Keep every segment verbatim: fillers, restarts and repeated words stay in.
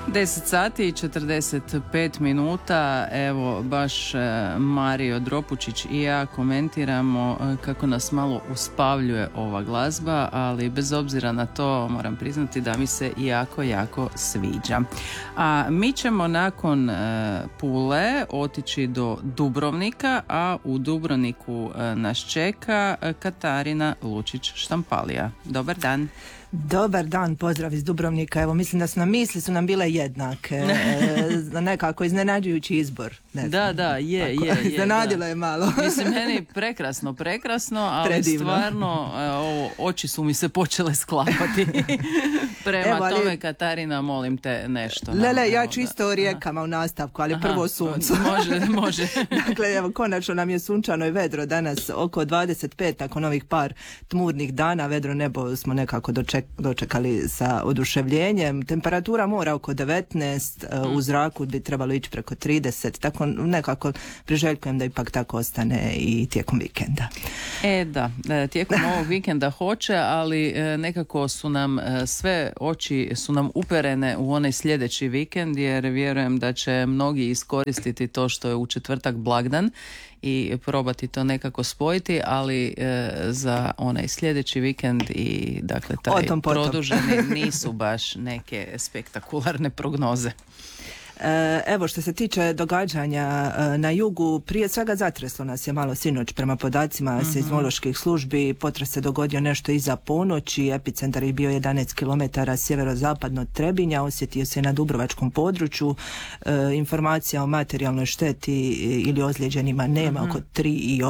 deset sati i četrdeset pet minuta, evo baš Mario Dropučić i ja komentiramo kako nas malo uspavljuje ova glazba, ali bez obzira na to moram priznati da mi se jako, jako sviđa. A mi ćemo nakon Pule otići do Dubrovnika, a u Dubrovniku nas čeka Katarina Lučić-Štampalija. Dobar dan. Dobar dan, pozdrav iz Dubrovnika. Evo, mislim da su nam misli su nam bile jednake. E, nekako iznenađujući izbor. Ne da, da, je, Tako, je, je. Iznenadilo je malo. Mislim, meni prekrasno, prekrasno, ali Predivno. Stvarno, ovo, oči su mi se počele sklapati. Prema Evo, ali, tome, Katarina, molim te nešto. Lele, ja čisto o rijekama u nastavku, ali Aha, prvo suncu. Može, može. Dakle, evo, konačno nam je sunčano i vedro danas oko dvadeset pet, nakon ovih par tmurnih dana, vedro nebo smo nekako dočekali dočekali sa oduševljenjem. Temperatura mora oko devetnaest, mm. u zraku bi trebalo ići preko trideset, tako nekako priželjkujem da ipak tako ostane i tijekom vikenda. E da, tijekom ovog vikenda hoće, ali nekako su nam sve oči su nam uperene u onaj sljedeći vikend, jer vjerujem da će mnogi iskoristiti to što je u četvrtak blagdan i probati to nekako spojiti, ali e, za onaj sljedeći vikend i dakle taj produženi nisu baš neke spektakularne prognoze. Evo, što se tiče događanja na jugu, prije svega zatreslo nas je malo sinoć prema podacima mm-hmm. seizmoloških službi. Potres se dogodio nešto iza ponoći, epicentar je bio jedanaest kilometara sjeverozapadno od Trebinja, osjetio se na dubrovačkom području. E, informacija o materijalnoj šteti ili ozlijeđenima nema, mm-hmm. oko tri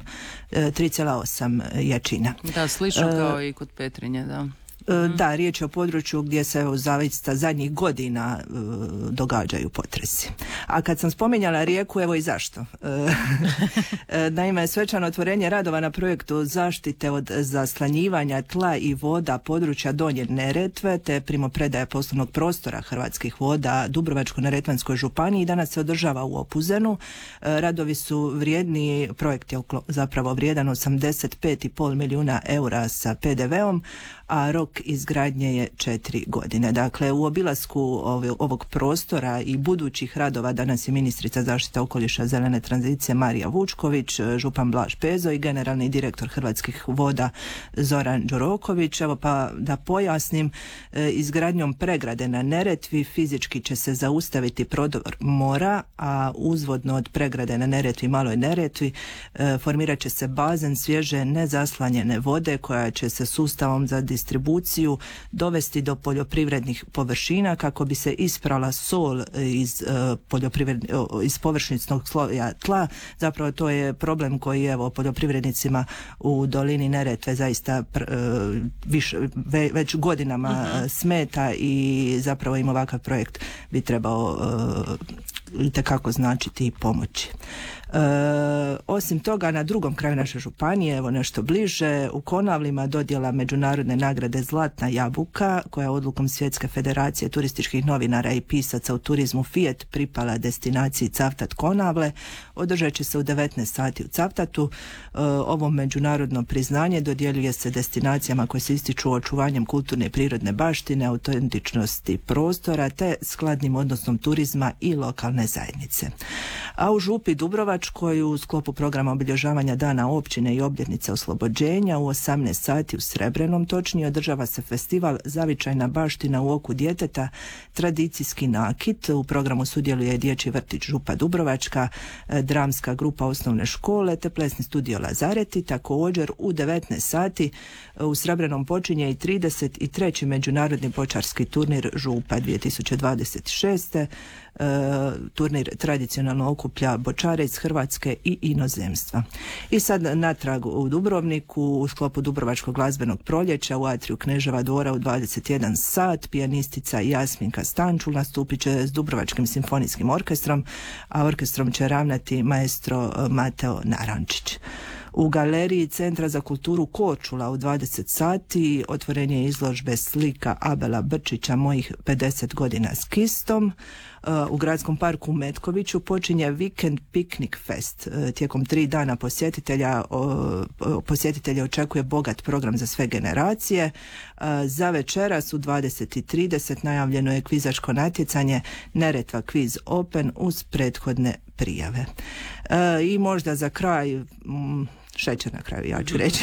zarez osam jačina. Da, slično kao e, i kod Petrinje, da. Da, riječ je o području gdje se evo zaista zadnjih godina uh, događaju potresi. A kad sam spominjala rijeku, evo i zašto. Naime, svečano otvorenje radova na projektu zaštite od zaslanjivanja tla i voda područja Donje Neretve te primopredaja poslovnog prostora Hrvatskih voda Dubrovačko-neretvanskoj županiji danas se održava u Opuzenu. Radovi su vrijedni, projekt je zapravo vrijedan osamdeset pet i pol milijuna eura sa pe de veom, a rok izgradnje je četiri godine. Dakle, u obilasku ovog prostora i budućih radova danas je ministrica zaštite okoliša zelene tranzicije Marija Vučković, župan Blaž Pezo i generalni direktor Hrvatskih voda Zoran Đuroković. Evo pa da pojasnim, izgradnjom pregrade na Neretvi fizički će se zaustaviti prodor mora, a uzvodno od pregrade na Neretvi i Maloj Neretvi formirat će se bazen svježe nezaslanjene vode koja će se sustavom za distribuciju dovesti do poljoprivrednih površina kako bi se isprala sol iz, uh, iz površinskog sloja tla. Zapravo to je problem koji evo poljoprivrednicima u dolini Neretve zaista pr, uh, viš, ve, već godinama uh-huh. smeta i zapravo im ovakav projekt bi trebao uh, itekako značiti i pomoći. E, osim toga, na drugom kraju naše županije, evo nešto bliže, u Konavlima dodjela međunarodne nagrade Zlatna jabuka, koja je odlukom Svjetske federacije turističkih novinara i pisaca u turizmu Fiat pripala destinaciji Cavtat Konavle, održat će se u devetnaest sati u Cavtatu. E, ovo međunarodno priznanje dodjeljuje se destinacijama koje se ističu očuvanjem kulturne i prirodne baštine, autentičnosti prostora te skladnim odnosom turizma i lokalne zajednice. A u župi Dubrovačkoj u sklopu programa obilježavanja dana općine i obljetnice oslobođenja u osamnaest sati u Srebrenom točnije održava se festival Zavičajna baština u oku djeteta, tradicijski nakit. U programu sudjeluje dječji vrtić Župa Dubrovačka, dramska grupa osnovne škole te plesni studio Lazareti. Također u devetnaest sati u Srebrenom počinje i trideset treći međunarodni bočarski turnir Župa dvije tisuće dvadeset šeste. Uh, turnir tradicionalno okuplja bočare iz Hrvatske i inozemstva. I sad natrag u Dubrovniku u sklopu Dubrovačkog glazbenog proljeća u atriju Kneževa dvora u dvadeset jedan sat pijanistica Jasminka Stančul nastupit će s Dubrovačkim simfonijskim orkestrom, a orkestrom će ravnati maestro Mateo Narančić. U galeriji Centra za kulturu Korčula u dvadeset sati otvorenje izložbe slika Abela Brčića Mojih pedeset godina s kistom. U Gradskom parku u Metkoviću počinje Vikend Piknik Fest. Tijekom tri dana posjetitelja posjetitelja očekuje bogat program za sve generacije. Za večeras u dvadeset i trideset najavljeno je kvizaško natjecanje Neretva Quiz Open uz prethodne prijave. I možda za kraj šećer na kraju, ja ću reći.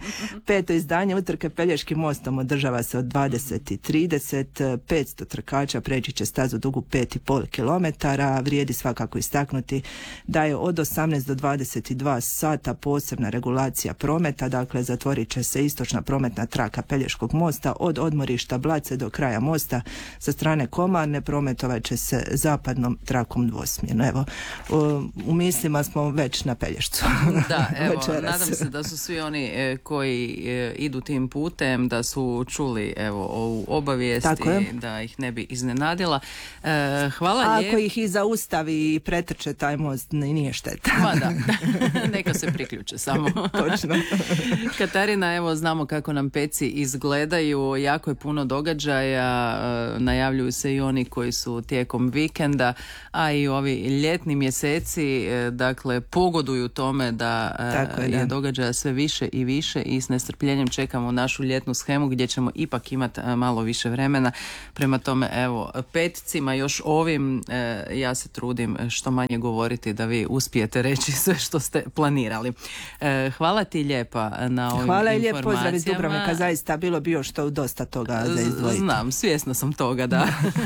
Peto izdanje utrke Pelješkim mostom održava se od dvadeset i trideset. petsto trkača preći će stazu dugu pet i pol kilometara. Vrijedi svakako istaknuti da je od osamnaest do dvadeset dva sata posebna regulacija prometa, dakle zatvorit će se istočna prometna traka Pelješkog mosta od odmorišta Blace do kraja mosta. Sa strane Komarne prometovat će se zapadnom trakom dvosmjerno. Evo, u, u mislima smo već na Pelješcu. Da, evo, nadam se da su svi oni e, koji e, idu tim putem, da su čuli evo ovu obavijest i da ih ne bi iznenadila. E, hvala A lijep. ako ih i zaustavi i pretrče taj most, nije šteta. Ma da, neka se priključe samo. Točno. Katarina, evo znamo kako nam peci izgledaju, jako je puno događaja, e, najavljuju se i oni koji su tijekom vikenda, a i ovi ljetni mjeseci, e, dakle pogoduju tome da e, je događaja sve više i više i s nestrpljenjem čekamo našu ljetnu shemu gdje ćemo ipak imati malo više vremena. Prema tome, evo, petcima još ovim e, ja se trudim što manje govoriti da vi uspijete reći sve što ste planirali. E, hvala ti lijepa na ovim hvala informacijama. I lijep pozdrav iz Dubrovnika, zaista bilo bi još što dosta toga za izdvojiti. Znam, svjesna sam toga, da.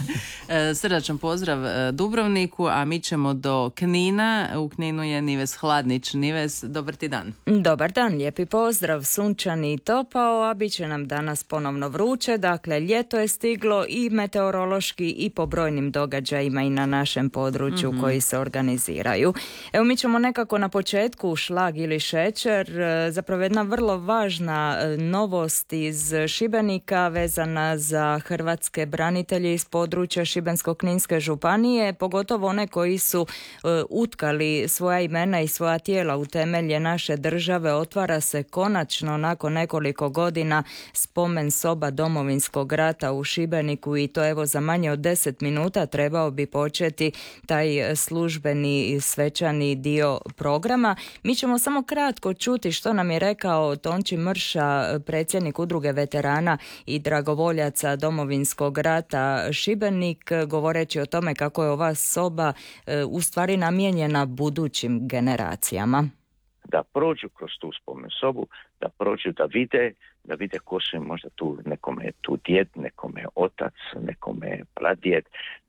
e, srdačan pozdrav Dubrovniku, a mi ćemo do Knina. U Kninu je Nives Hladnić. Nives, dobar ti dan. Dobar dan, lijepi pozdrav, sunčani i topao, a bit će nam danas ponovno vruće, dakle ljeto je stiglo i meteorološki i po brojnim događajima i na našem području mm-hmm. koji se organiziraju. Evo mi ćemo nekako na početku šlag ili šećer, zapravo jedna vrlo važna novost iz Šibenika vezana za hrvatske branitelje iz područja Šibensko-kninske županije, pogotovo one koji su uh, utkali svoja imena i svoja tijela u temelje naše države. Otvara se konačno nakon nekoliko godina spomen soba Domovinskog rata u Šibeniku i to evo za manje od deset minuta trebao bi početi taj službeni svečani dio programa. Mi ćemo samo kratko čuti što nam je rekao Tonči Mrša, predsjednik Udruge veterana i dragovoljaca Domovinskog rata Šibenik, govoreći o tome kako je ova soba u stvari namijenjena budućim generacijama. Da prođu kroz tu spomen sobu, da prođu, da vide, da vide ko su možda tu, nekome je tu djed, nekome je otac, nekome je pradjed,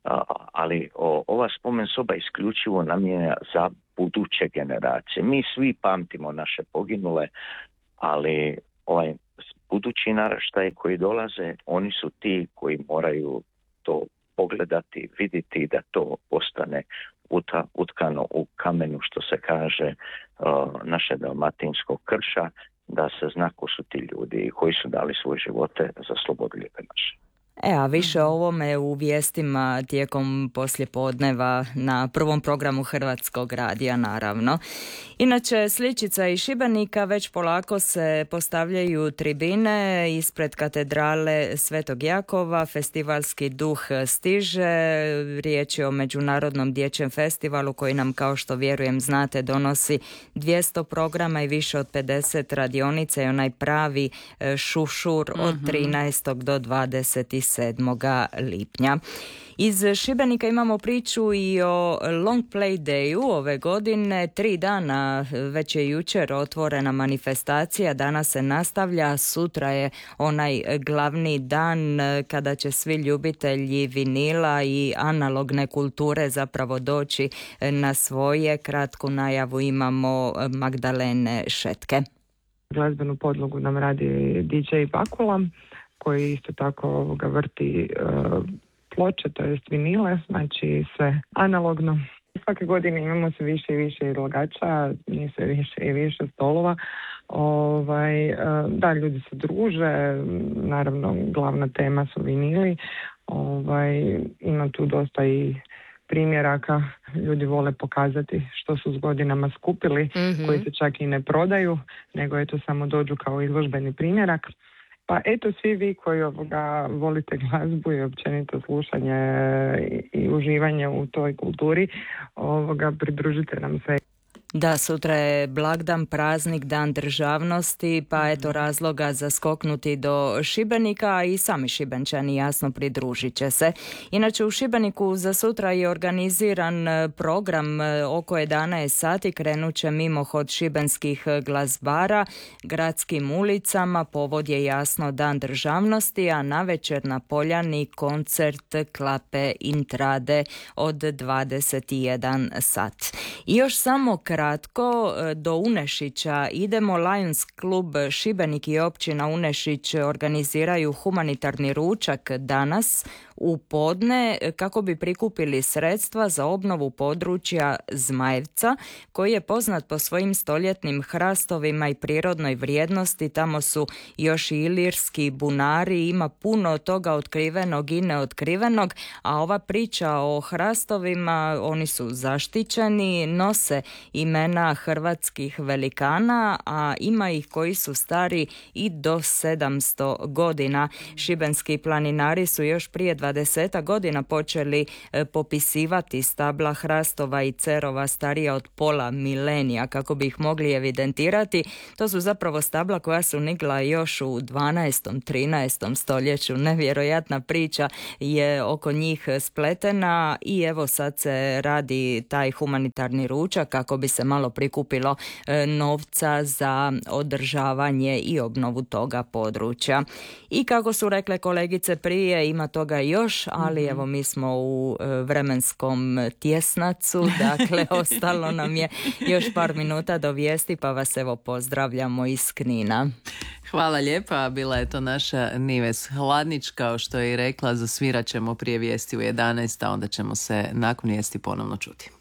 ali o, ova spomen soba je isključivo namijenjena za buduće generacije. Mi svi pamtimo naše poginule, ali ovaj budući naraštaj koji dolaze, oni su ti koji moraju to pogledati, vidjeti da to postane uta, utkano u kamenu, što se kaže, uh, naše dalmatinskog krša, da se zna ko su ti ljudi koji su dali svoje živote za slobodu lijepe naše. E, a više o ovome u vijestima tijekom poslijepodneva na prvom programu Hrvatskog radija, naravno. Inače, sličica iz Šibenika već polako se postavljaju tribine ispred katedrale Svetog Jakova, festivalski duh stiže, riječ je o Međunarodnom dječjem festivalu koji nam, kao što vjerujem znate, donosi dvjesto programa i više od pedeset radionica i onaj pravi šušur od trinaestog do dvadeset sedmoga lipnja. Iz Šibenika imamo priču i o Long Play Dayu ove godine. Tri dana, već je jučer otvorena manifestacija, danas se nastavlja, sutra je onaj glavni dan kada će svi ljubitelji vinila i analogne kulture zapravo doći na svoje. Kratku najavu imamo Magdalene Šetke. Glazbenu podlogu nam radi D J Bakula, koji isto tako ovoga vrti uh, ploče, to jest vinile, znači sve analogno. Svake godine imamo sve više i više izlagača, nije sve više i više stolova. Ovaj, uh, da, ljudi se druže, naravno glavna tema su vinili. Ovaj, ima tu dosta i primjeraka. Ljudi vole pokazati što su s godinama skupili, mm-hmm. koji se čak i ne prodaju, nego eto samo dođu kao izložbeni primjerak. Pa eto, svi vi koji ovoga volite glazbu i općenito slušanje i, i uživanje u toj kulturi, ovoga pridružite nam se. Da, sutra je blagdan, praznik, dan državnosti, pa eto razloga za skoknuti do Šibenika, a i sami Šibenčani jasno pridružit će se. Inače u Šibeniku za sutra je organiziran program oko jedanaest sati, krenut će mimohod šibenskih glazbara gradskim ulicama, povod je jasno dan državnosti, a navečer na Poljani koncert Klape Intrade od dvadeset jedan sat. I još samo kratko, do Unešića idemo. Lions klub Šibenik i općina Unešić organiziraju humanitarni ručak danas u podne kako bi prikupili sredstva za obnovu područja Zmajevca, koji je poznat po svojim stoljetnim hrastovima i prirodnoj vrijednosti. Tamo su još i ilirski bunari, ima puno toga otkrivenog i neotkrivenog, a ova priča o hrastovima, oni su zaštićeni, nose imena hrvatskih velikana, a ima ih koji su stari i do sedamsto godina. Šibenski planinari su još prije dvadeset godina počeli popisivati stabla hrastova i cerova starija od pola milenija kako bi ih mogli evidentirati. To su zapravo stabla koja su nigla još u dvanaestom trinaestom stoljeću. Nevjerojatna priča je oko njih spletena i evo sad se radi taj humanitarni ručak kako bi se malo prikupilo novca za održavanje i obnovu toga područja. I kako su rekle kolegice prije, ima toga još, ali evo mi smo u vremenskom tjesnacu, dakle ostalo nam je još par minuta do vijesti, pa vas evo pozdravljamo iz Knina. Hvala lijepa, bila je to naša Nives Hladnić, kao što je i rekla, zasvirat ćemo prije vijesti u jedanaest, a onda ćemo se nakon vijesti ponovno čuti.